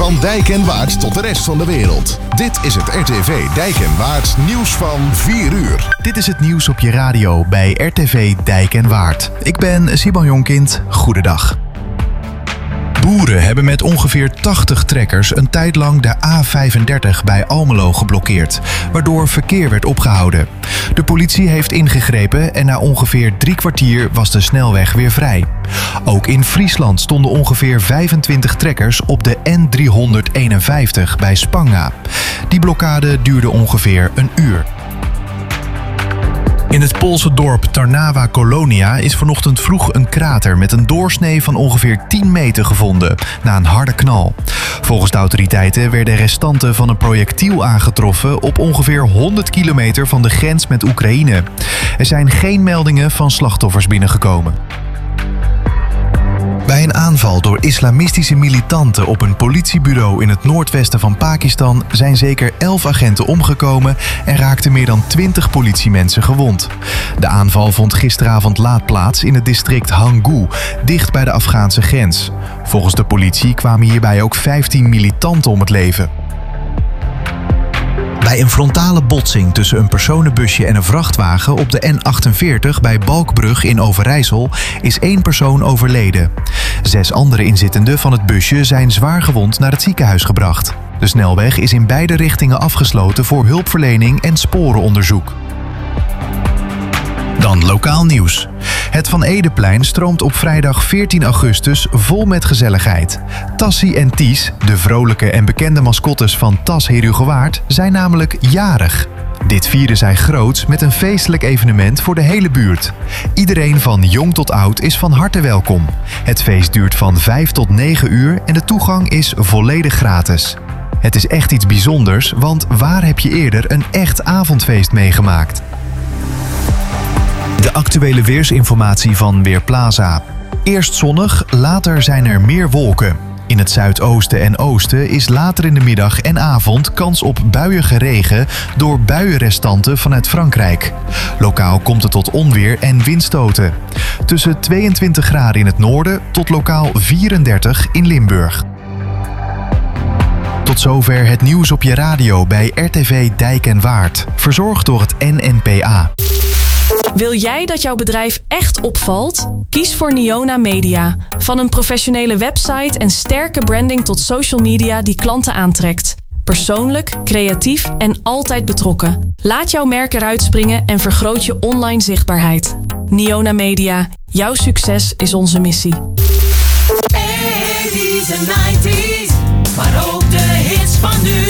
Van Dijk en Waard tot de rest van de wereld. Dit is het RTV Dijk en Waard nieuws van 4 uur. Dit is het nieuws op je radio bij RTV Dijk en Waard. Ik ben Simon Jonkind. Goedendag. Boeren hebben met ongeveer 80 trekkers een tijd lang de A35 bij Almelo geblokkeerd, waardoor verkeer werd opgehouden. De politie heeft ingegrepen en na ongeveer 3 kwartier was de snelweg weer vrij. Ook in Friesland stonden ongeveer 25 trekkers op de N351 bij Spanga. Die blokkade duurde ongeveer een uur. In het Poolse dorp Tarnawa Kolonia is vanochtend vroeg een krater met een doorsnee van ongeveer 10 meter gevonden na een harde knal. Volgens de autoriteiten werden restanten van een projectiel aangetroffen op ongeveer 100 kilometer van de grens met Oekraïne. Er zijn geen meldingen van slachtoffers binnengekomen. Bij een aanval door islamistische militanten op een politiebureau in het noordwesten van Pakistan zijn zeker 11 agenten omgekomen en raakten meer dan 20 politiemensen gewond. De aanval vond gisteravond laat plaats in het district Hangu, dicht bij de Afghaanse grens. Volgens de politie kwamen hierbij ook 15 militanten om het leven. Bij een frontale botsing tussen een personenbusje en een vrachtwagen op de N48 bij Balkbrug in Overijssel is 1 persoon overleden. 6 andere inzittenden van het busje zijn zwaar gewond naar het ziekenhuis gebracht. De snelweg is in beide richtingen afgesloten voor hulpverlening en sporenonderzoek. Dan lokaal nieuws. Het Van Edeplein stroomt op vrijdag 14 augustus vol met gezelligheid. Tassie en Ties, de vrolijke en bekende mascottes van Tas Herugewaard, zijn namelijk jarig. Dit vieren zij groots met een feestelijk evenement voor de hele buurt. Iedereen van jong tot oud is van harte welkom. Het feest duurt van 5 tot 9 uur en de toegang is volledig gratis. Het is echt iets bijzonders, want waar heb je eerder een echt avondfeest meegemaakt? De actuele weersinformatie van Weerplaza. Eerst zonnig, later zijn er meer wolken. In het zuidoosten en oosten is later in de middag en avond kans op buiige regen door buienrestanten vanuit Frankrijk. Lokaal komt het tot onweer en windstoten. Tussen 22 graden in het noorden tot lokaal 34 in Limburg. Tot zover het nieuws op je radio bij RTV Dijk en Waard. Verzorgd door het NNPA. Wil jij dat jouw bedrijf echt opvalt? Kies voor Niona Media. Van een professionele website en sterke branding tot social media die klanten aantrekt. Persoonlijk, creatief en altijd betrokken. Laat jouw merk eruit springen en vergroot je online zichtbaarheid. Niona Media. Jouw succes is onze missie. 80's en 90's, maar ook de hits van nu.